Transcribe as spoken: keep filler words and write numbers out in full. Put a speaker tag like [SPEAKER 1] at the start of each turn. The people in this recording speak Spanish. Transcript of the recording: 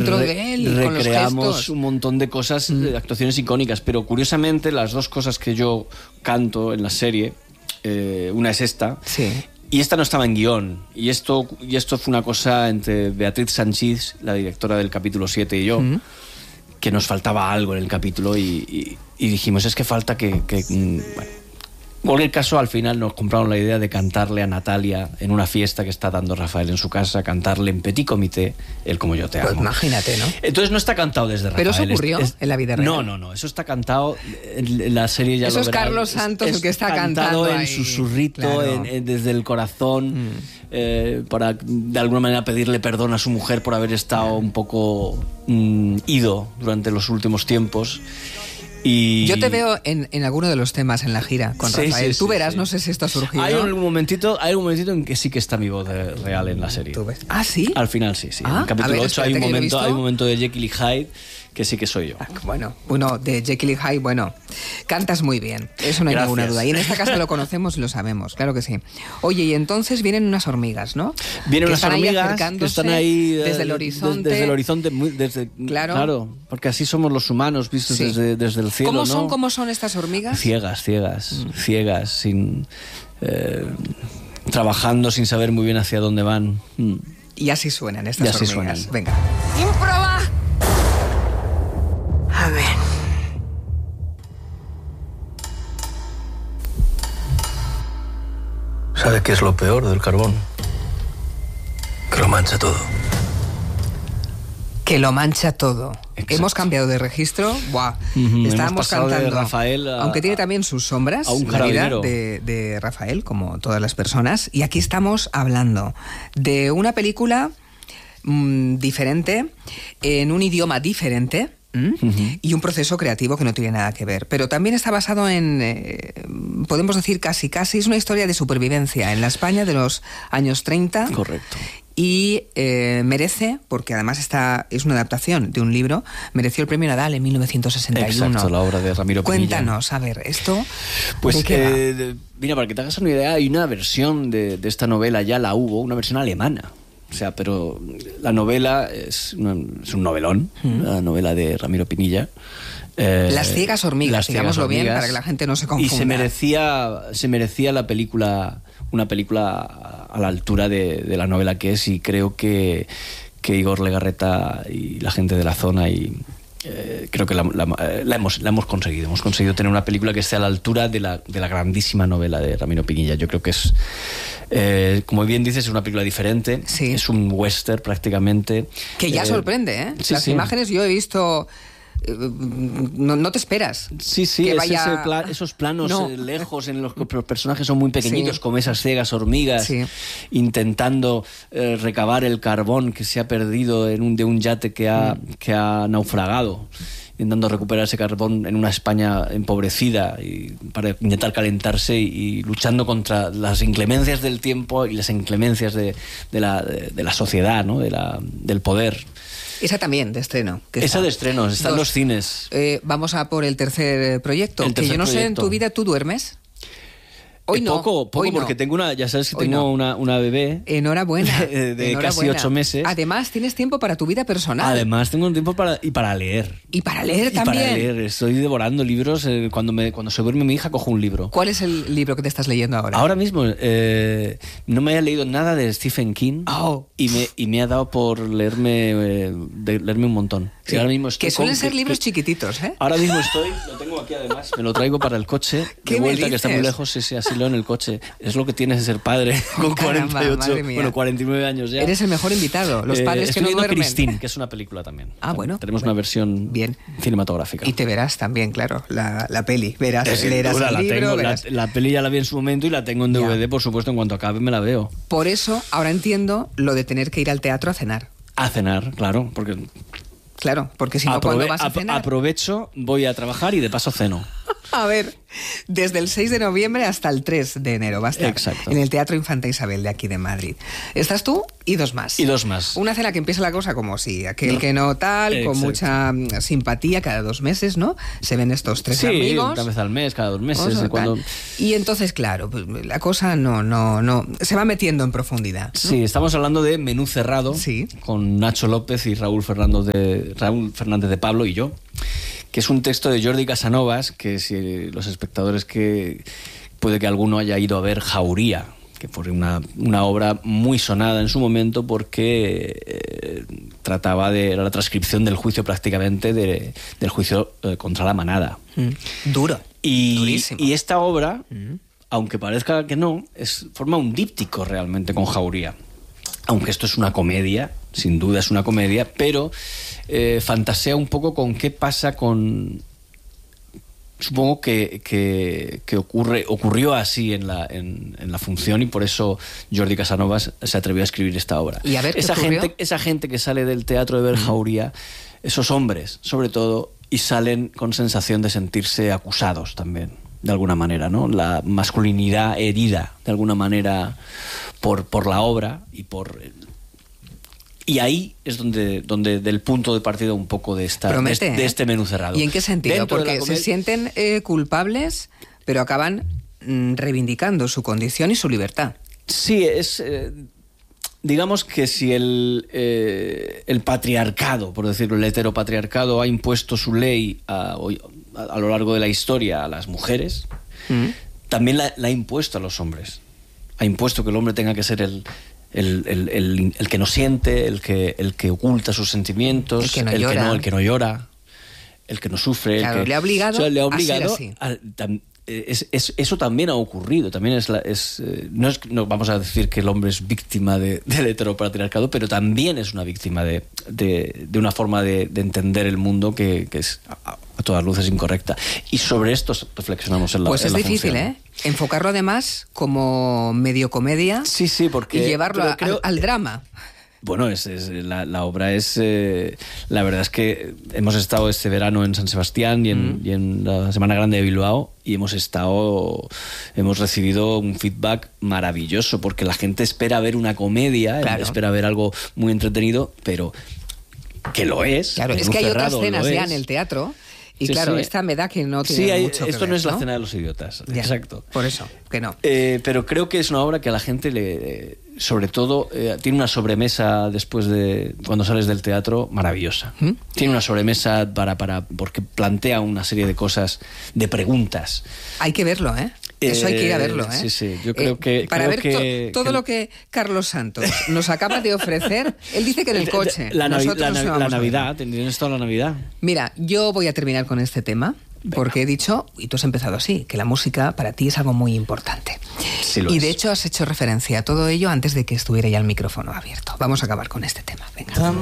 [SPEAKER 1] dentro re, de él, con los
[SPEAKER 2] recreamos un montón de cosas, mm. de actuaciones icónicas, pero curiosamente las dos cosas que yo canto en la serie, eh, una es esta,
[SPEAKER 1] sí.
[SPEAKER 2] y esta no estaba en guión, y esto, y esto fue una cosa entre Beatriz Sanchís, la directora del capítulo siete, y yo, mm. que nos faltaba algo en el capítulo, y, y, y dijimos, es que falta que... que bueno, en cualquier caso, al final nos compraron la idea de cantarle a Natalia en una fiesta que está dando Rafael en su casa, cantarle en petit comité, el Como yo te amo.
[SPEAKER 1] Pues imagínate, ¿no?
[SPEAKER 2] Entonces no está cantado desde Rafael.
[SPEAKER 1] ¿Pero eso ocurrió es, es, en la vida real?
[SPEAKER 2] No, no, no. Eso está cantado en, en la serie, ya
[SPEAKER 1] eso
[SPEAKER 2] lo
[SPEAKER 1] es
[SPEAKER 2] verán.
[SPEAKER 1] Carlos Santos
[SPEAKER 2] es,
[SPEAKER 1] el que está
[SPEAKER 2] es
[SPEAKER 1] cantando
[SPEAKER 2] cantado
[SPEAKER 1] ahí.
[SPEAKER 2] en susurrito,
[SPEAKER 1] claro.
[SPEAKER 2] en, en, desde el corazón, mm. eh, para de alguna manera pedirle perdón a su mujer por haber estado un poco mm, ido durante los últimos tiempos. Y...
[SPEAKER 1] Yo te veo en, en alguno de los temas en la gira con
[SPEAKER 2] sí,
[SPEAKER 1] Rafael.
[SPEAKER 2] sí,
[SPEAKER 1] Tú
[SPEAKER 2] sí,
[SPEAKER 1] verás,
[SPEAKER 2] sí.
[SPEAKER 1] no sé si esto ha surgido.
[SPEAKER 2] Hay un momentito, hay un momentito en que sí que está mi voz de, real en la serie.
[SPEAKER 1] ¿Tú ves? ¿Ah, sí?
[SPEAKER 2] Al final sí, sí.
[SPEAKER 1] Ah,
[SPEAKER 2] en el capítulo
[SPEAKER 1] ver,
[SPEAKER 2] ocho hay un, momento, hay un momento de Jekyll y Hyde que sí que soy yo.
[SPEAKER 1] Ah, bueno, uno de Jekyll y Hyde, bueno, cantas muy bien, eso no hay
[SPEAKER 2] Gracias.
[SPEAKER 1] ninguna duda. Y en esta casa lo conocemos y lo sabemos, claro que sí. Oye, y entonces vienen unas hormigas, ¿no?
[SPEAKER 2] Vienen
[SPEAKER 1] que
[SPEAKER 2] unas hormigas que están ahí
[SPEAKER 1] desde el horizonte.
[SPEAKER 2] Desde el horizonte, muy, desde,
[SPEAKER 1] claro.
[SPEAKER 2] claro, porque así somos los humanos, vistos sí. desde, desde el cielo.
[SPEAKER 1] ¿Cómo son,
[SPEAKER 2] ¿no?
[SPEAKER 1] cómo son estas hormigas?
[SPEAKER 2] Ciegas, ciegas, mm. ciegas, sin eh, trabajando sin saber muy bien hacia dónde van. Mm.
[SPEAKER 1] Y así suenan estas
[SPEAKER 2] y así
[SPEAKER 1] hormigas.
[SPEAKER 2] Suenan.
[SPEAKER 1] Venga. ¡Improba! A ver.
[SPEAKER 3] ¿Sabe qué es lo peor del carbón? Que lo mancha todo.
[SPEAKER 1] Que lo mancha todo.
[SPEAKER 2] Exacto.
[SPEAKER 1] Hemos cambiado de registro. Buah.
[SPEAKER 2] Uh-huh.
[SPEAKER 1] Estábamos cantando.
[SPEAKER 2] De Rafael a,
[SPEAKER 1] aunque tiene también sus sombras,
[SPEAKER 2] a un
[SPEAKER 1] la vida de, de Rafael, como todas las personas. Y aquí estamos hablando de una película mmm, diferente, en un idioma diferente. ¿Mm? Uh-huh. Y un proceso creativo que no tiene nada que ver. Pero también está basado en, eh, podemos decir casi, casi, es una historia de supervivencia en la España de los años treinta.
[SPEAKER 2] Correcto.
[SPEAKER 1] Y eh, merece, porque además esta es una adaptación de un libro, mereció el premio Nadal en mil novecientos sesenta y uno.
[SPEAKER 2] Exacto, la obra de Ramiro Pinilla.
[SPEAKER 1] Cuéntanos, a ver, esto...
[SPEAKER 2] Pues,
[SPEAKER 1] ¿de qué
[SPEAKER 2] eh, de, mira, para que te hagas una idea, hay una versión de, de esta novela, ya la hubo, una versión alemana. O sea, pero la novela es, una, es un novelón, mm. la novela de Ramiro Pinilla.
[SPEAKER 1] Eh, Las ciegas hormigas, las digámoslo bien, para que la gente no se confunda.
[SPEAKER 2] Y se merecía, se merecía la película, una película a la altura de, de la novela que es, y creo que, que Igor Legarreta y la gente de la zona y... Eh, creo que la, la, la, hemos, la hemos conseguido. Hemos conseguido tener una película que esté a la altura de la, de la grandísima novela de Ramiro Pinilla. Yo creo que es, eh, como bien dices, es una película diferente.
[SPEAKER 1] Sí.
[SPEAKER 2] Es un western prácticamente.
[SPEAKER 1] Que ya
[SPEAKER 2] eh,
[SPEAKER 1] sorprende, ¿eh?
[SPEAKER 2] Sí,
[SPEAKER 1] Las
[SPEAKER 2] sí.
[SPEAKER 1] imágenes yo he visto... No, no te esperas.
[SPEAKER 2] Sí, sí,
[SPEAKER 1] que
[SPEAKER 2] es
[SPEAKER 1] vaya...
[SPEAKER 2] ese pla- esos planos
[SPEAKER 1] no.
[SPEAKER 2] eh, lejos en los que los personajes son muy pequeñitos,
[SPEAKER 1] sí.
[SPEAKER 2] como esas ciegas hormigas,
[SPEAKER 1] sí.
[SPEAKER 2] intentando eh, recabar el carbón que se ha perdido en un, de un yate que ha, mm. que ha naufragado, intentando recuperar ese carbón en una España empobrecida y para intentar calentarse y, y luchando contra las inclemencias del tiempo y las inclemencias de, de, la, de, de la sociedad, ¿no? de la, del poder.
[SPEAKER 1] Esa también, de estreno. Que
[SPEAKER 2] Esa
[SPEAKER 1] está.
[SPEAKER 2] de estreno, está en los cines.
[SPEAKER 1] Eh, vamos a por el tercer proyecto.
[SPEAKER 2] El tercer
[SPEAKER 1] que yo no
[SPEAKER 2] proyecto.
[SPEAKER 1] sé, ¿en tu vida tú duermes? Hoy no.
[SPEAKER 2] Poco, poco,
[SPEAKER 1] hoy
[SPEAKER 2] porque
[SPEAKER 1] no.
[SPEAKER 2] tengo una, ya sabes que
[SPEAKER 1] Hoy
[SPEAKER 2] tengo
[SPEAKER 1] no.
[SPEAKER 2] una, una bebé.
[SPEAKER 1] Enhorabuena.
[SPEAKER 2] De, de
[SPEAKER 1] Enhorabuena.
[SPEAKER 2] casi ocho meses.
[SPEAKER 1] Además, tienes tiempo para tu vida personal.
[SPEAKER 2] Además, tengo un tiempo para, y para leer.
[SPEAKER 1] Y para leer
[SPEAKER 2] y
[SPEAKER 1] también.
[SPEAKER 2] Para leer. Estoy devorando libros. Eh, cuando, me, cuando se duerme mi hija, cojo un libro.
[SPEAKER 1] ¿Cuál es el libro que te estás leyendo ahora?
[SPEAKER 2] Ahora mismo, eh, no me había leído nada de Stephen King.
[SPEAKER 1] Oh.
[SPEAKER 2] Y, me, y me ha dado por leerme, eh, de, leerme un montón.
[SPEAKER 1] Sí.
[SPEAKER 2] Ahora mismo estoy
[SPEAKER 1] que suelen
[SPEAKER 2] con,
[SPEAKER 1] ser
[SPEAKER 2] que,
[SPEAKER 1] libros
[SPEAKER 2] que,
[SPEAKER 1] chiquititos, ¿eh?
[SPEAKER 2] Ahora mismo estoy, lo tengo aquí además, me lo traigo para el coche, de vuelta, que está muy lejos, sí, sí, así leo en el coche. Es lo que tienes de ser padre con
[SPEAKER 1] Caramba,
[SPEAKER 2] cuarenta y ocho,
[SPEAKER 1] madre mía.
[SPEAKER 2] bueno, cuarenta y nueve años ya.
[SPEAKER 1] Eres el mejor invitado, los padres
[SPEAKER 2] eh,
[SPEAKER 1] que no
[SPEAKER 2] viendo
[SPEAKER 1] duermen.
[SPEAKER 2] Christine, que es una película también.
[SPEAKER 1] Ah, o sea, bueno.
[SPEAKER 2] Tenemos
[SPEAKER 1] bueno.
[SPEAKER 2] una versión
[SPEAKER 1] bien.
[SPEAKER 2] cinematográfica.
[SPEAKER 1] Y te verás también, claro, la, la peli. Verás,
[SPEAKER 2] es
[SPEAKER 1] leerás
[SPEAKER 2] duda,
[SPEAKER 1] el
[SPEAKER 2] la,
[SPEAKER 1] libro,
[SPEAKER 2] tengo,
[SPEAKER 1] verás.
[SPEAKER 2] La, la peli ya la vi en su momento y la tengo en D V D, ya. Por supuesto, en cuanto acabe me la veo.
[SPEAKER 1] Por eso, ahora entiendo lo de tener que ir al teatro a cenar.
[SPEAKER 2] A cenar, claro, porque...
[SPEAKER 1] Claro, porque si no,
[SPEAKER 2] Aprove-
[SPEAKER 1] ¿cuándo vas a cenar?
[SPEAKER 2] Aprovecho, voy a trabajar y de paso ceno.
[SPEAKER 1] A ver, desde el seis de noviembre hasta el tres de enero va a estar.
[SPEAKER 2] Exacto.
[SPEAKER 1] En el Teatro Infanta Isabel de aquí de Madrid. Estás tú y dos más.
[SPEAKER 2] Y dos más.
[SPEAKER 1] Una cena que empieza la cosa como si aquel no. que no tal, Exacto. con mucha simpatía cada dos meses, ¿no? Se ven estos tres
[SPEAKER 2] sí,
[SPEAKER 1] amigos.
[SPEAKER 2] una vez al mes, cada dos meses.
[SPEAKER 1] O
[SPEAKER 2] cuando...
[SPEAKER 1] Y entonces, claro, pues, la cosa no, no, no, se va metiendo en profundidad, ¿no?
[SPEAKER 2] Sí, estamos hablando de Menú Cerrado,
[SPEAKER 1] sí. con
[SPEAKER 2] Nacho López y Raúl Fernando de, Raúl Fernández de Pablo y yo, que es un texto de Jordi Casanovas, que si los espectadores que puede que alguno haya ido a ver Jauría, que fue una, una obra muy sonada en su momento porque eh, trataba de la transcripción del juicio prácticamente de, del juicio eh, contra la manada.
[SPEAKER 1] Mm. Duro,
[SPEAKER 2] y,
[SPEAKER 1] durísimo.
[SPEAKER 2] Y esta obra, mm. aunque parezca que no, es, forma un díptico realmente con Jauría. Aunque esto es una comedia, sin duda es una comedia, pero eh, fantasea un poco con qué pasa con... Supongo que, que, que ocurre, ocurrió así en la, en, en la función y por eso Jordi Casanovas se atrevió a escribir esta obra.
[SPEAKER 1] ¿Y a ver,
[SPEAKER 2] esa,
[SPEAKER 1] qué ocurrió?
[SPEAKER 2] gente, esa gente que sale del teatro de ver Jauría, esos hombres, sobre todo, y salen con sensación de sentirse acusados también, de alguna manera, ¿no? La masculinidad herida, de alguna manera, por, por la obra y por... Y ahí es donde, donde del punto de partida un poco de, esta,
[SPEAKER 1] Promete,
[SPEAKER 2] de, de este Menú Cerrado.
[SPEAKER 1] ¿Y en qué sentido?
[SPEAKER 2] Dentro
[SPEAKER 1] Porque
[SPEAKER 2] comedia...
[SPEAKER 1] se sienten eh, culpables, pero acaban mm, reivindicando su condición y su libertad.
[SPEAKER 2] Sí, es... Eh, digamos que si el, eh, el patriarcado, por decirlo, el heteropatriarcado ha impuesto su ley a, a, a lo largo de la historia a las mujeres, ¿Mm? también la, la ha impuesto a los hombres. Ha impuesto que el hombre tenga que ser el... El, el, el, el que no siente, el que, el que oculta sus sentimientos,
[SPEAKER 1] el que no,
[SPEAKER 2] el
[SPEAKER 1] llora.
[SPEAKER 2] que no, el que no llora, el que no sufre.
[SPEAKER 1] Claro,
[SPEAKER 2] el que,
[SPEAKER 1] le ha obligado,
[SPEAKER 2] o sea, le ha obligado
[SPEAKER 1] a ser así.
[SPEAKER 2] A, tam, es, es, eso también ha ocurrido. También es, la, es, eh, no es no vamos a decir que el hombre es víctima de, del heteropatriarcado, pero también es una víctima de, de, de una forma de, de entender el mundo que, que es a, a todas luces incorrecta. Y sobre esto reflexionamos en la
[SPEAKER 1] Pues
[SPEAKER 2] en
[SPEAKER 1] es
[SPEAKER 2] la
[SPEAKER 1] difícil,
[SPEAKER 2] función.
[SPEAKER 1] ¿eh? Enfocarlo además como medio comedia.
[SPEAKER 2] Sí, sí, porque...
[SPEAKER 1] Y llevarlo a,
[SPEAKER 2] creo,
[SPEAKER 1] al, al drama.
[SPEAKER 2] Bueno, es, es, la, la obra es... Eh, la verdad es que hemos estado este verano en San Sebastián y en, mm. y en la Semana Grande de Bilbao y hemos estado... Hemos recibido un feedback maravilloso porque la gente espera ver una comedia, claro. espera ver algo muy entretenido, pero que lo es.
[SPEAKER 1] Claro, es que hay otras escenas ya en el teatro... Y sí, claro, sí. esta me da que no tiene
[SPEAKER 2] sí, hay,
[SPEAKER 1] mucho que
[SPEAKER 2] esto
[SPEAKER 1] ver,
[SPEAKER 2] no es
[SPEAKER 1] ¿no?
[SPEAKER 2] la cena de los idiotas,
[SPEAKER 1] ya,
[SPEAKER 2] exacto.
[SPEAKER 1] Por eso, que no.
[SPEAKER 2] Eh, pero creo que es una obra que a la gente le... Sobre todo, eh, tiene una sobremesa después de... Cuando sales del teatro, maravillosa. ¿Mm? Tiene una sobremesa para, para... Porque plantea una serie de cosas, de preguntas.
[SPEAKER 1] Hay que verlo, ¿eh? Eso hay que ir a verlo, ¿eh?
[SPEAKER 2] Sí, sí, yo creo
[SPEAKER 1] eh,
[SPEAKER 2] que...
[SPEAKER 1] Para
[SPEAKER 2] creo
[SPEAKER 1] ver
[SPEAKER 2] que,
[SPEAKER 1] to, todo
[SPEAKER 2] que...
[SPEAKER 1] lo que Carlos Santos nos acaba de ofrecer, él dice que en el coche.
[SPEAKER 2] La, navi la, navi la Navidad,
[SPEAKER 1] a
[SPEAKER 2] tienes toda la Navidad.
[SPEAKER 1] Mira, yo voy a terminar con este tema, Venga. porque he dicho, y tú has empezado así, que la música para ti es algo muy importante.
[SPEAKER 2] Sí lo
[SPEAKER 1] y
[SPEAKER 2] es.
[SPEAKER 1] de hecho has hecho referencia a todo ello antes de que estuviera ya el micrófono abierto. Vamos a acabar con este tema. Venga.